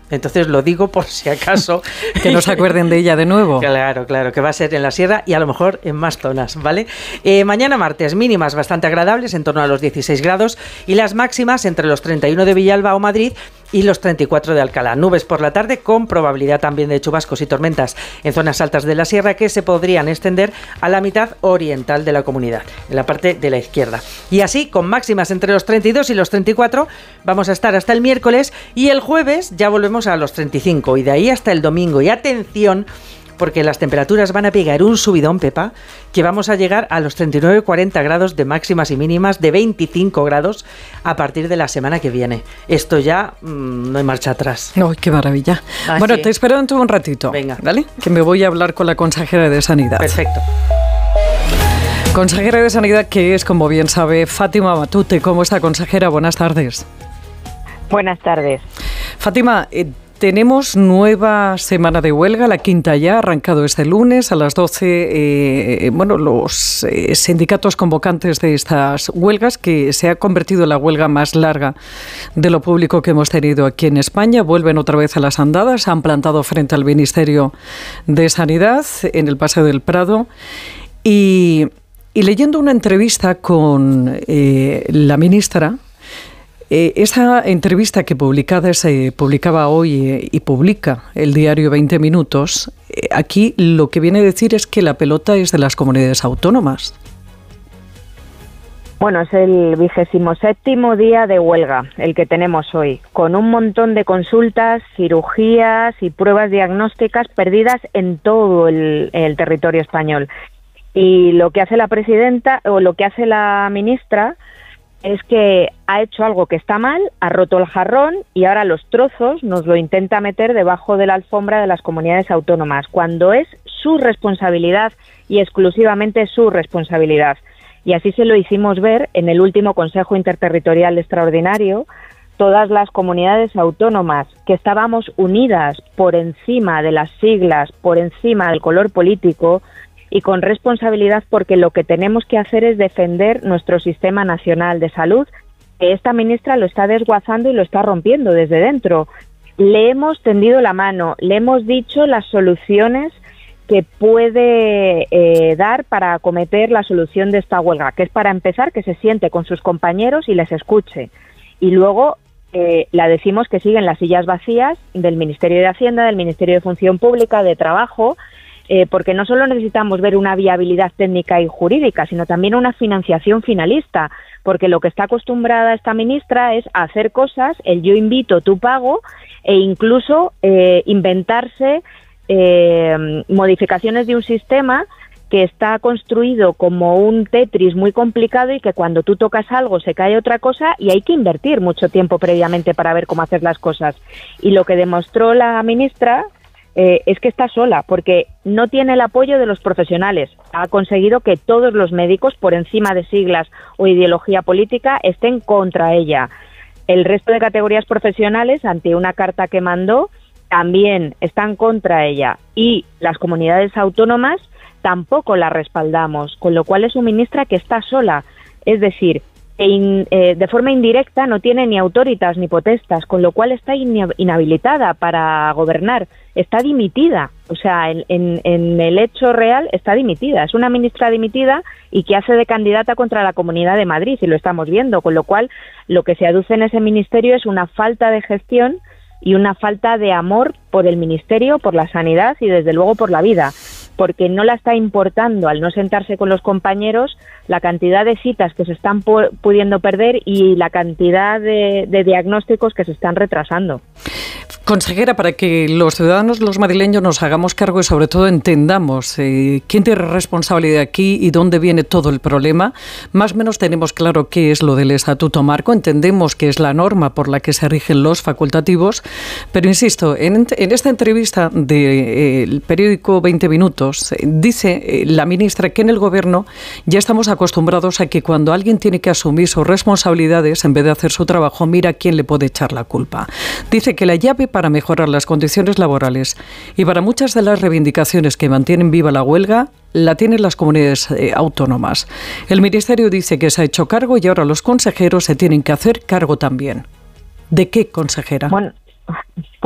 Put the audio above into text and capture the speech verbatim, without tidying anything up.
Entonces lo digo por si acaso. Que no se acuerden de ella de nuevo. Claro, claro, que va a ser en la sierra y a lo mejor en más zonas, ¿vale? Eh, mañana martes, mínimas bastante agradables, en torno a los dieciséis grados, y las máximas entre los treinta y uno de Villalba o Madrid y los treinta y cuatro de Alcalá. Nubes por la tarde con probabilidad también de chubascos y tormentas en zonas altas de la sierra que se podrían extender a la mitad oriental de la comunidad, en la parte de la izquierda. Y así, con máximas entre los treinta y dos y los treinta y cuatro, vamos a estar hasta el miércoles, y el jueves ya volvemos a los treinta y cinco, y de ahí hasta el domingo. Y atención, porque las temperaturas van a pegar un subidón, Pepa, que vamos a llegar a los treinta y nueve cuarenta grados de máximas y mínimas, de veinticinco grados a partir de la semana que viene. Esto ya mmm, no hay marcha atrás. ¡Ay, qué maravilla! Ah, bueno, sí. Te espero dentro de un ratito. Venga. ¿Vale? Que me voy a hablar con la consejera de Sanidad. Perfecto. Consejera de Sanidad, que es, como bien sabe, Fátima Matute. ¿Cómo está, consejera? Buenas tardes. Buenas tardes. Fátima, eh, tenemos nueva semana de huelga, la quinta ya, ha arrancado este lunes a las doce. Eh, bueno, los eh, sindicatos convocantes de estas huelgas, que se ha convertido en la huelga más larga de lo público que hemos tenido aquí en España, vuelven otra vez a las andadas, se han plantado frente al Ministerio de Sanidad en el Paseo del Prado, y, y leyendo una entrevista con eh, la ministra. Eh, esa entrevista que publicada se publicaba hoy eh, y publica el diario veinte minutos, eh, aquí lo que viene a decir es que la pelota es de las comunidades autónomas. Bueno, es el vigésimo séptimo día de huelga, el que tenemos hoy, con un montón de consultas, cirugías y pruebas diagnósticas perdidas en todo el, el territorio español. Y lo que hace la presidenta, o lo que hace la ministra, es que ha hecho algo que está mal, ha roto el jarrón y ahora los trozos nos lo intenta meter debajo de la alfombra de las comunidades autónomas, cuando es su responsabilidad y exclusivamente su responsabilidad. Y así se lo hicimos ver en el último Consejo Interterritorial Extraordinario. Todas las comunidades autónomas que estábamos unidas por encima de las siglas, por encima del color político, y con responsabilidad, porque lo que tenemos que hacer es defender nuestro sistema nacional de salud, que esta ministra lo está desguazando y lo está rompiendo desde dentro. Le hemos tendido la mano, le hemos dicho las soluciones que puede eh, dar para acometer la solución de esta huelga, que es, para empezar, que se siente con sus compañeros y les escuche. Y luego eh, la decimos que siguen las sillas vacías del Ministerio de Hacienda, del Ministerio de Función Pública, de Trabajo, Eh, porque no solo necesitamos ver una viabilidad técnica y jurídica, sino también una financiación finalista, porque lo que está acostumbrada esta ministra es a hacer cosas, el yo invito, tú pago, e incluso eh, inventarse eh, modificaciones de un sistema que está construido como un Tetris muy complicado, y que cuando tú tocas algo se cae otra cosa y hay que invertir mucho tiempo previamente para ver cómo hacer las cosas. Y lo que demostró la ministra Eh, es que está sola, porque no tiene el apoyo de los profesionales. Ha conseguido que todos los médicos, por encima de siglas o ideología política, estén contra ella. El resto de categorías profesionales, ante una carta que mandó, también están contra ella. Y las comunidades autónomas tampoco la respaldamos, con lo cual es una ministra que está sola. Es decir, In, eh, de forma indirecta no tiene ni autoritas ni potestas, con lo cual está in, inhabilitada para gobernar, está dimitida, o sea, en, en, en el hecho real está dimitida, es una ministra dimitida y que hace de candidata contra la Comunidad de Madrid, y lo estamos viendo, con lo cual lo que se aduce en ese ministerio es una falta de gestión y una falta de amor por el ministerio, por la sanidad y desde luego por la vida, porque no la está importando, al no sentarse con los compañeros, la cantidad de citas que se están pu- pudiendo perder y la cantidad de, de diagnósticos que se están retrasando. Consejera, para que los ciudadanos, los madrileños, nos hagamos cargo y sobre todo entendamos eh, quién tiene responsabilidad aquí y dónde viene todo el problema, más o menos tenemos claro qué es lo del Estatuto Marco, entendemos que es la norma por la que se rigen los facultativos, pero insisto, en, en esta entrevista del eh, periódico veinte minutos, eh, dice eh, la ministra que en el Gobierno ya estamos acostumbrados a que cuando alguien tiene que asumir sus responsabilidades, en vez de hacer su trabajo, mira quién le puede echar la culpa. Dice que la llave para mejorar las condiciones laborales y para muchas de las reivindicaciones que mantienen viva la huelga la tienen las comunidades eh, autónomas. El Ministerio dice que se ha hecho cargo y ahora los consejeros se tienen que hacer cargo también. ¿De qué, consejera? Bueno,